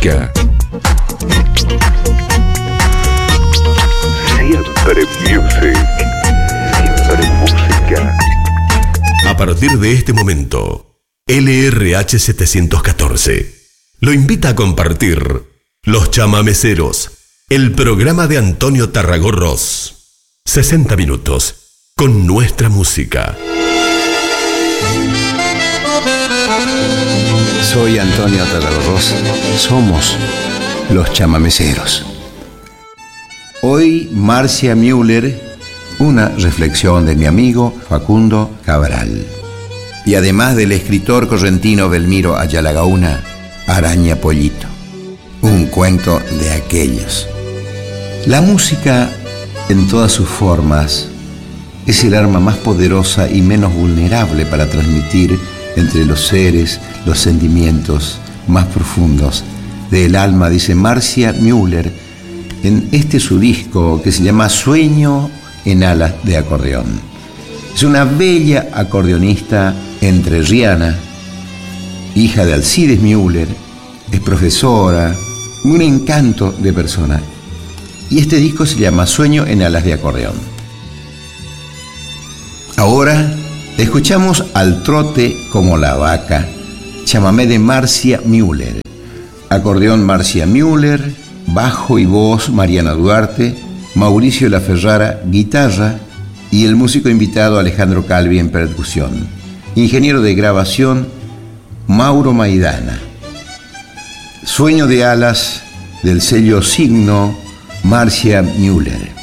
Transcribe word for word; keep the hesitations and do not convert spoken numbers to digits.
música. Siempre music. Siempre música. A partir de este momento, L R H setecientos catorce lo invita a compartir Los Chamameceros, el programa de Antonio Tarragorros. sesenta minutos con nuestra música. Soy Antonio Tarragorros. Somos Los Chamameceros. Hoy, Marcia Müller, una reflexión de mi amigo Facundo Cabral. Y además del escritor correntino Belmiro Ayala Gauna, Araña Pollito. Un cuento de aquellos. La música, en todas sus formas, es el arma más poderosa y menos vulnerable para transmitir entre los seres los sentimientos más profundos del alma, dice Marcia Müller en este su disco que se llama Sueño en alas de acordeón. Es una bella acordeonista entrerriana, hija de Alcides Müller, es profesora, un encanto de persona. Y este disco se llama Sueño en alas de acordeón. Ahora escuchamos Al trote como la vaca, chamamé de Marcia Müller. Acordeón Marcia Müller, bajo y voz Mariana Duarte, Mauricio La Ferrara, guitarra, y el músico invitado Alejandro Calvi en percusión. Ingeniero de grabación Mauro Maidana. Sueño de alas del sello Signo, Marcia Müller.